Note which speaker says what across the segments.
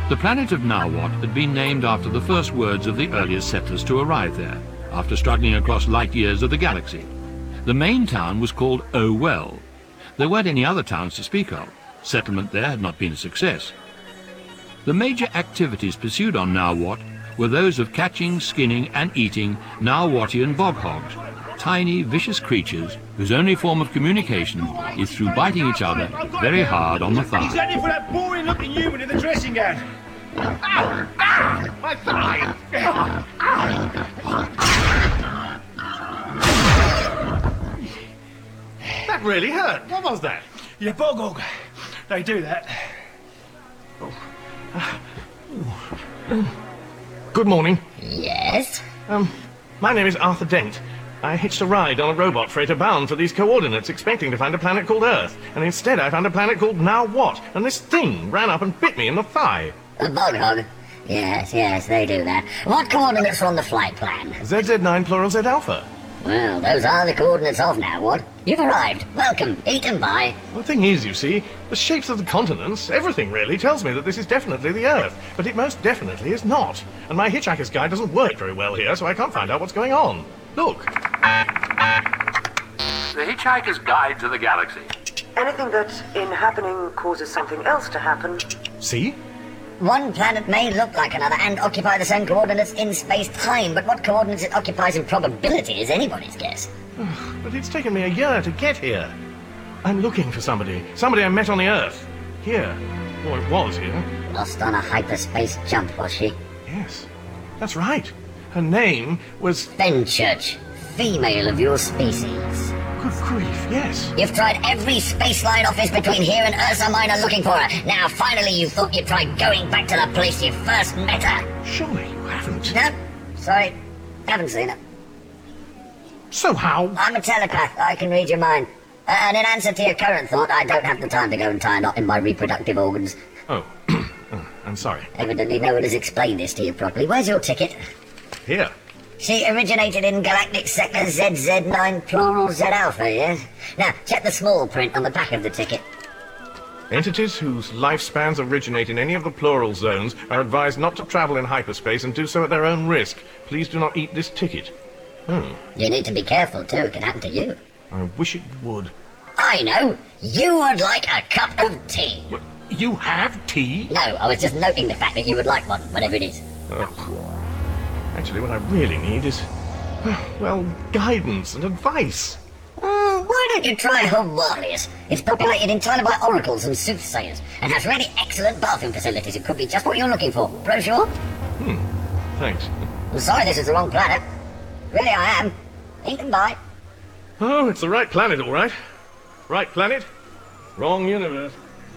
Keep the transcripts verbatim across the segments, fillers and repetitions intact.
Speaker 1: The planet of Nawat had been named after the first words of the earliest settlers to arrive there, after struggling across light years of the galaxy. The main town was called Owell. There weren't any other towns to speak of. Settlement there had not been a success. The major activities pursued on Nawat were those of catching, skinning and eating Nawatian bog hogs, tiny, vicious creatures whose only form of communication is through biting each other very hard on the thigh.
Speaker 2: Exactly for that boring-looking human in the dressing gown. Ow! Ow! My thigh! That really hurt. What was that? Your bog hog. They do that.
Speaker 3: Good morning.
Speaker 4: Yes?
Speaker 3: Um, my name is Arthur Dent. I hitched a ride on a robot freighter bound for these coordinates, expecting to find a planet called Earth, and instead I found a planet called Nawat, and this thing ran up and bit me in the thigh.
Speaker 4: A bog hog? Yes, yes, they do that. What coordinates are on the flight plan?
Speaker 3: Z Z nine plural Z alpha.
Speaker 4: Well, those are the coordinates of Nawat. You've arrived. Welcome. Eat and buy.
Speaker 3: The thing is, you see, the shapes of the continents, everything really, tells me that this is definitely the Earth, but it most definitely is not. And my Hitchhiker's Guide doesn't work very well here, so I can't find out what's going on. Look.
Speaker 1: The Hitchhiker's Guide to the Galaxy.
Speaker 5: Anything that, in happening, causes something else to happen.
Speaker 3: See?
Speaker 4: One planet may look like another and occupy the same coordinates in space-time, but what coordinates it occupies in probability is anybody's guess.
Speaker 3: But it's taken me a year to get here. I'm looking for somebody. Somebody I met on the Earth. Here. Or it was here.
Speaker 4: Lost on a hyperspace jump, was she?
Speaker 3: Yes. That's right. Her name was...
Speaker 4: Fenchurch, female of your species.
Speaker 3: Good grief, yes.
Speaker 4: You've tried every space line office between here and Ursa Minor looking for her. Now, finally, you thought you'd try going back to the place you first met her.
Speaker 3: Surely you haven't.
Speaker 4: No, sorry. Haven't seen her.
Speaker 3: So how?
Speaker 4: I'm a telepath. I can read your mind. Uh, and in answer to your current thought, I don't have the time to go and tie a knot in my reproductive organs.
Speaker 3: Oh. Oh, I'm sorry.
Speaker 4: Evidently no one has explained this to you properly. Where's your ticket?
Speaker 3: Here.
Speaker 4: She originated in galactic sector Z Z nine plural Z alpha, yes? Now, check the small print on the back of the ticket.
Speaker 3: Entities whose lifespans originate in any of the plural zones are advised not to travel in hyperspace and do so at their own risk. Please do not eat this ticket. Hmm.
Speaker 4: You need to be careful, too. It can happen to you.
Speaker 3: I wish it would.
Speaker 4: I know. You would like a cup of tea.
Speaker 3: What? You have tea?
Speaker 4: No, I was just noting the fact that you would like one, whatever it is.
Speaker 3: Oh. Actually, what I really need is, well, guidance and advice.
Speaker 4: Uh, why don't you try Homalius? It's populated entirely by oracles and soothsayers, and has really excellent bathroom facilities. It could be just what you're looking for. Brochure?
Speaker 3: Hmm. Thanks.
Speaker 4: I'm sorry this is the wrong planet. Really, I am. Eat and buy.
Speaker 3: Oh, it's the right planet, all right. Right planet, wrong universe.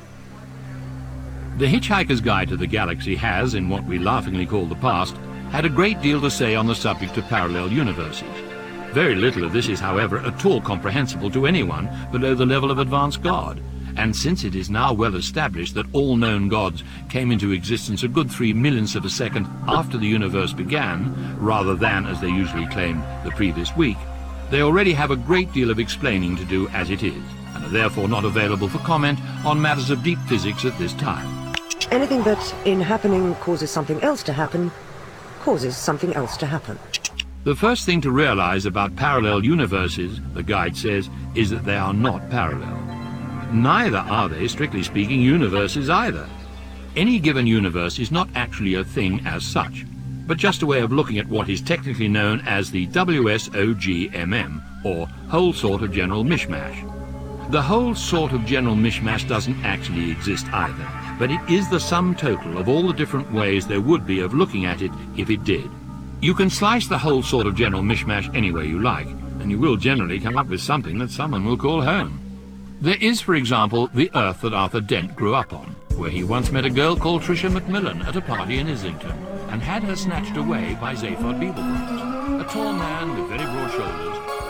Speaker 1: The Hitchhiker's Guide to the Galaxy has, in what we laughingly call the past, had a great deal to say on the subject of parallel universes. Very little of this is, however, at all comprehensible to anyone below the level of advanced God, and since it is now well established that all known gods came into existence a good three millionths of a second after the universe began, rather than, as they usually claim, the previous week, they already have a great deal of explaining to do as it is, and are therefore not available for comment on matters of deep physics at this time.
Speaker 5: Anything that, in happening, causes something else to happen, causes something else to happen.
Speaker 1: The first thing to realize about parallel universes, the guide says, is that they are not parallel. Neither are they, strictly speaking, universes either. Any given universe is not actually a thing as such, but just a way of looking at what is technically known as the W S O G M M, or whole sort of general mishmash. The whole sort of general mishmash doesn't actually exist either, but it is the sum total of all the different ways there would be of looking at it if it did. You can slice the whole sort of general mishmash any way you like, and you will generally come up with something that someone will call home. There is, for example, the Earth that Arthur Dent grew up on, where he once met a girl called Tricia Macmillan at a party in Islington, and had her snatched away by Zaphod Beeblebrox, a tall man with very broad shoulders,